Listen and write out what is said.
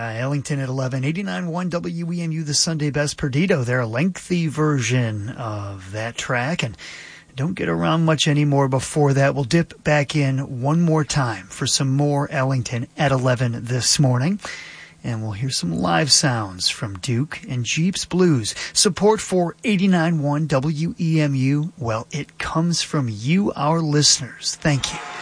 Ellington at 11, 89.1 WEMU, the Sunday Best. Perdido, their lengthy version of that track, and don't get around much anymore before that. We'll dip back in one more time for some more Ellington at 11 this morning. And we'll hear some live sounds from Duke and Jeeps Blues. Support for 89.1 WEMU, well, it comes from you, our listeners. Thank you.